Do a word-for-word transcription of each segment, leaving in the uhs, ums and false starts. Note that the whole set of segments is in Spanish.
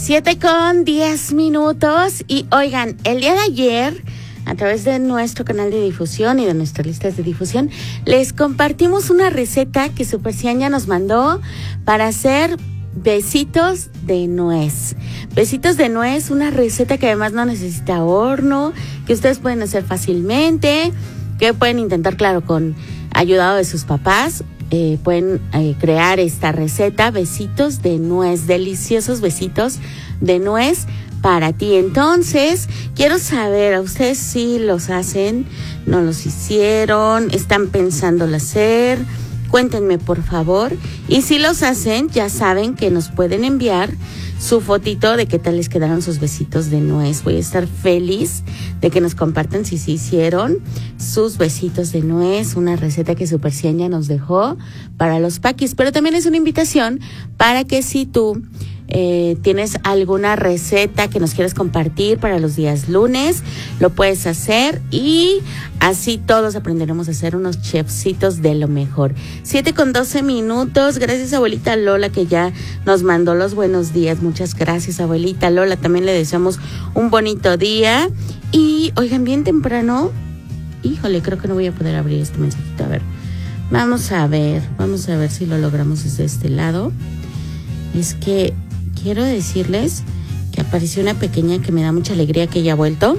Siete con diez minutos. Y oigan, el día de ayer, a través de nuestro canal de difusión y de nuestras listas de difusión, les compartimos una receta que Super cien ya nos mandó para hacer besitos de nuez. Besitos de nuez, una receta que además no necesita horno, que ustedes pueden hacer fácilmente, que pueden intentar, claro, con ayudado de sus papás. Eh, pueden eh, crear esta receta, besitos de nuez, deliciosos besitos de nuez para ti. Entonces, quiero saber, ¿a ustedes sí los hacen? ¿No los hicieron? ¿Están pensándolo hacer? Cuéntenme, por favor. Y si los hacen, ya saben que nos pueden enviar su fotito de qué tal les quedaron sus besitos de nuez. Voy a estar feliz de que nos compartan si se hicieron sus besitos de nuez, una receta que Super cien ya nos dejó para los paquis. Pero también es una invitación para que si tú eh, tienes alguna receta que nos quieras compartir para los días lunes, lo puedes hacer y así todos aprenderemos a hacer unos chefcitos de lo mejor. Siete con doce minutos. Gracias, abuelita Lola, que ya nos mandó los buenos días. Muchas gracias, abuelita Lola. También le deseamos un bonito día. Y, oigan, bien temprano, híjole, creo que no voy a poder abrir este mensajito. A ver, vamos a ver, vamos a ver si lo logramos desde este lado. Es que quiero decirles que apareció una pequeña que me da mucha alegría que ya ha vuelto.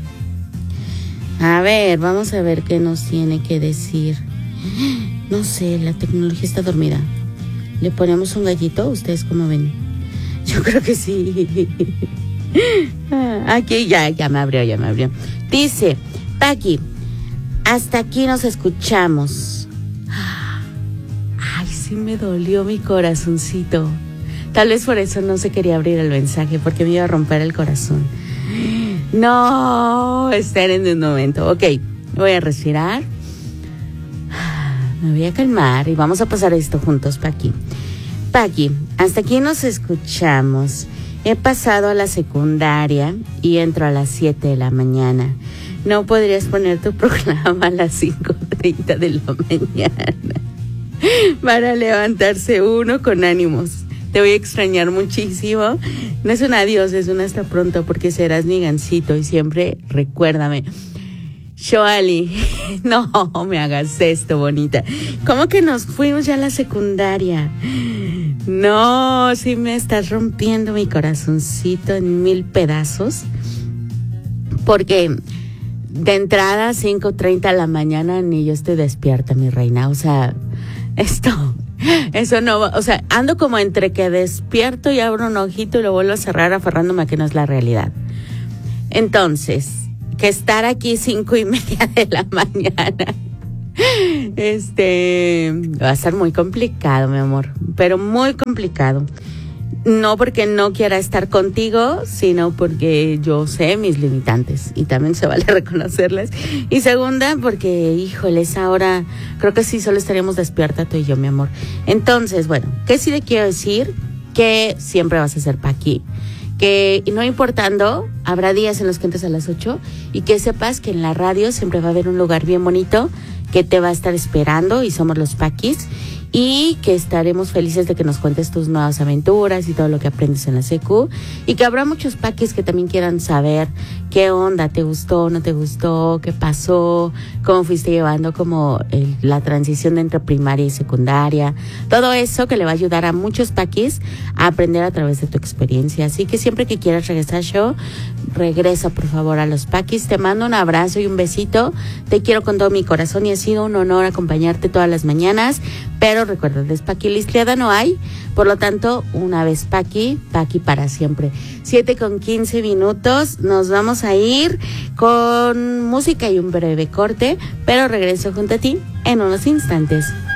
A ver, vamos a ver qué nos tiene que decir. No sé, la tecnología está dormida. ¿Le ponemos un gallito? ¿Ustedes cómo ven? Yo creo que sí. Aquí ya, ya me abrió, ya me abrió. Dice, Paqui, hasta aquí nos escuchamos. Ay, sí me dolió mi corazoncito. Tal vez por eso no se quería abrir el mensaje, porque me iba a romper el corazón. No, esperen un momento. Ok, voy a respirar. Me voy a calmar y vamos a pasar esto juntos, Paqui. Paqui, hasta aquí nos escuchamos. He pasado a la secundaria y entro a las siete de la mañana. ¿No podrías poner tu programa a las cinco treinta de la mañana? Para levantarse uno con ánimos. Te voy a extrañar muchísimo. No es un adiós, es un hasta pronto, porque serás mi gansito y siempre recuérdame. Shoali, no me hagas esto, bonita. ¿Cómo que nos fuimos ya a la secundaria? No, sí me estás rompiendo mi corazoncito en mil pedazos. Porque de entrada, cinco treinta de la mañana, ni yo estoy despierta, mi reina. O sea, esto... Eso no va, o sea, ando como entre que despierto y abro un ojito y lo vuelvo a cerrar aferrándome a que no es la realidad. Entonces, que estar aquí cinco y media de la mañana, este, va a estar muy complicado, mi amor, pero muy complicado. No porque no quiera estar contigo, sino porque yo sé mis limitantes y también se vale reconocerlas. Y segunda, porque, híjole, esa hora creo que sí solo estaríamos despierta tú y yo, mi amor. Entonces, bueno, ¿qué sí le quiero decir? Que siempre vas a ser Paqui. Que no importando, habrá días en los que entres a las ocho y que sepas que en la radio siempre va a haber un lugar bien bonito que te va a estar esperando y somos los Paquis. Y que estaremos felices de que nos cuentes tus nuevas aventuras y todo lo que aprendes en la secu. Y que habrá muchos paquis que también quieran saber qué onda, te gustó, no te gustó, qué pasó, cómo fuiste llevando como el, la transición de entre primaria y secundaria. Todo eso que le va a ayudar a muchos paquis a aprender a través de tu experiencia. Así que siempre que quieras regresar al show, regresa por favor a los paquis. Te mando un abrazo y un besito. Te quiero con todo mi corazón y ha sido un honor acompañarte todas las mañanas. Pero recuerda, despaqui-listleada no hay, por lo tanto, una vez Paqui, Paqui para siempre. siete con quince minutos, nos vamos a ir con música y un breve corte, pero regreso junto a ti en unos instantes.